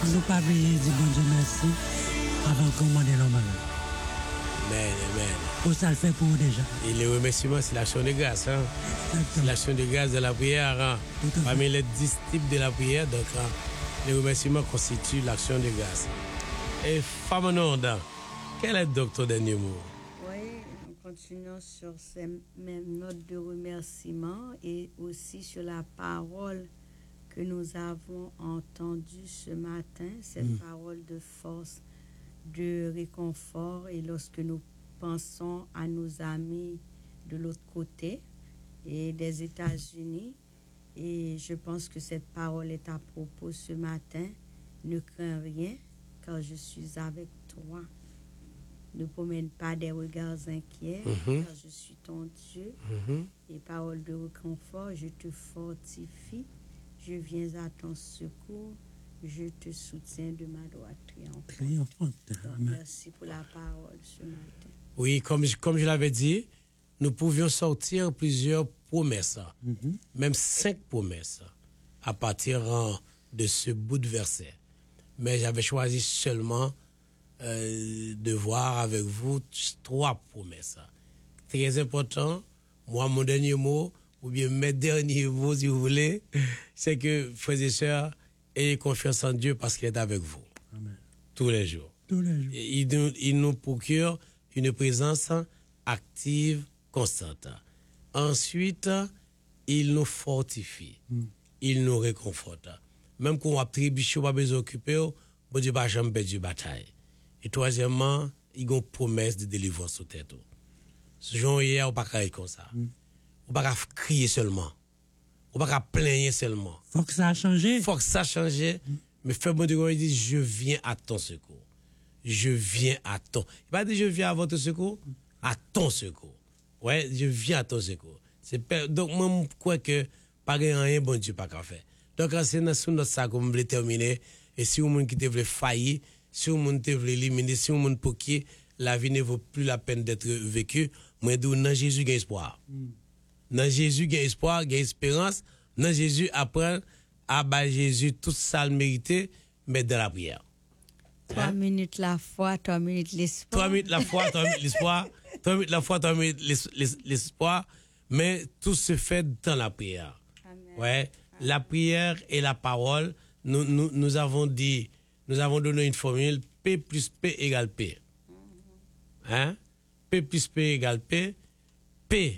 Nous pas oublier dire bon Dieu merci avant de commander l'homme. Amen. Pour ça le fait pour vous déjà. Et le remerciement, c'est l'action de grâce. Hein? C'est l'action de grâce de la prière. Hein? Parmi les 10 types de la prière, donc le remerciement constitue l'action de grâce. Et femme Nonda, quel est donc ton dernier mot? Oui, nous continuons sur ces mêmes notes de remerciement et aussi sur la parole que nous avons entendue ce matin, cette parole de force, de réconfort. Et lorsque nous pensons à nos amis de l'autre côté et des États-Unis, et je pense que cette parole est à propos ce matin. Ne crains rien, car je suis avec toi. Ne promène pas des regards inquiets, car je suis ton Dieu. Et parole de réconfort, je te fortifie, je viens à ton secours, je te soutiens de ma droite triomphante. Merci pour la parole ce matin. Oui, comme je l'avais dit, nous pouvions sortir plusieurs promesses, même 5 promesses, à partir de ce bout de verset. Mais j'avais choisi seulement de voir avec vous 3 promesses. Très important, moi, mon dernier mot, ou bien mes derniers mots, si vous voulez, c'est que, frères et sœurs, ayez confiance en Dieu parce qu'il est avec vous. Amen. Tous les jours. Tous les jours. Il nous procure une présence active, constante. Ensuite, il nous fortifie. Il nous réconforte. Même quand on a trébuché, on va besoin d'occuper, bon Dieu va jamais perdre bataille. Et troisièmement, il y a une promesse de délivrance sur tête. Ce jour hier, on ne peut pas être comme ça. On ne peut pas crier seulement. On ne peut pas plaindre seulement. Faut que ça a changé. Faut que ça change. Mais fait bon Dieu, il dit, je viens à ton secours. Je viens à ton. Il va dire, je viens à votre secours. À ton secours. Ouais, je viens à ton secours. Donc, moi, je crois que, pas rien, bon Dieu, pas qu'à faire. Donc, c'est dans notre sac qu'on veut terminer. Et si vous qui te veut faillir, si vous te veut éliminer, si vous pour qui la vie ne vaut plus la peine d'être vécue, moi, dans Jésus, il y a espoir. Dans Jésus, il y a espoir, il y a espérance. Dans Jésus, apprendre à battre Jésus tout ça le mérité, mais dans la prière. 3 minutes la foi, 3 minutes l'espoir. 3 minutes la foi, 3 minutes l'espoir. 3 minutes la foi, 3 minutes l'espoir. Mais tout se fait dans la prière. Amen. Ouais. La prière et la parole, nous avons dit, nous avons donné une formule, P plus P égale P. Hein? P plus P égale P. P,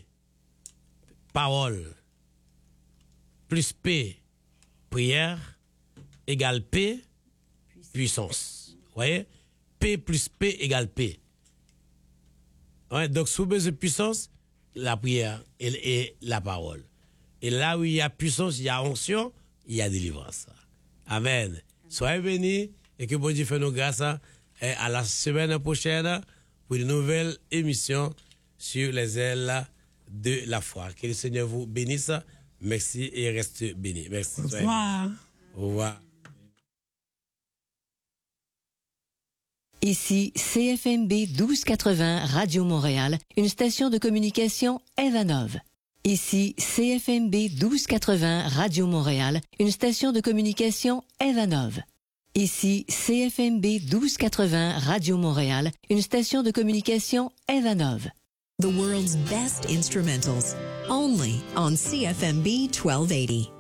parole, plus P, prière, égale P, puissance. Vous voyez? P plus P égale P. Ouais, donc, sous besoin de puissance, la prière et la parole. Et là où il y a puissance, il y a onction, il y a délivrance. Amen. Soyez bénis et que bon Dieu fait nous grâce. Et à la semaine prochaine pour une nouvelle émission sur les ailes de la foi. Que le Seigneur vous bénisse. Merci et reste béni. Merci. Au revoir. Au revoir. Ici CFMB 1280 Radio Montréal, une station de communication Evanov. Ici CFMB 1280 Radio Montréal, une station de communication Evanov. Ici CFMB 1280 Radio Montréal, une station de communication Evanov. The world's best instrumentals, only on CFMB 1280.